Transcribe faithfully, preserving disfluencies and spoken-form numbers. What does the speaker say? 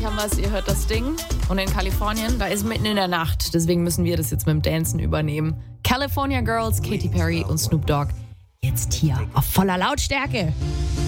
haben wir es, ihr hört das Ding. Und in Kalifornien, da ist mitten in der Nacht. Deswegen müssen wir das jetzt mit dem Dancen übernehmen. California Girls, Katy Perry und Snoop Dogg. Jetzt hier auf voller Lautstärke.